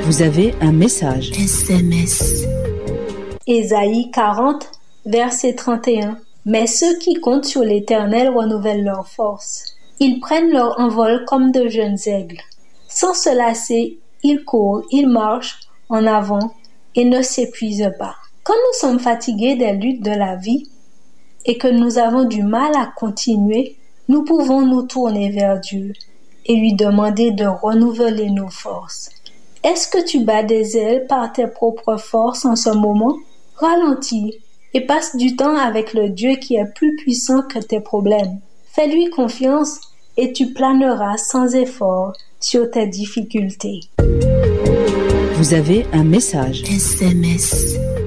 Vous avez un message. SMS. Ésaïe 40, verset 31. Mais ceux qui comptent sur l'Éternel renouvellent leur force. Ils prennent leur envol comme de jeunes aigles. Sans se lasser, ils courent, ils marchent en avant et ne s'épuisent pas. Quand nous sommes fatigués des luttes de la vie et que nous avons du mal à continuer, nous pouvons nous tourner vers Dieu et lui demander de renouveler nos forces. Est-ce que tu bats des ailes par tes propres forces en ce moment? Ralentis et passe du temps avec le Dieu qui est plus puissant que tes problèmes. Fais-lui confiance et tu planeras sans effort sur tes difficultés. Vous avez un message. SMS.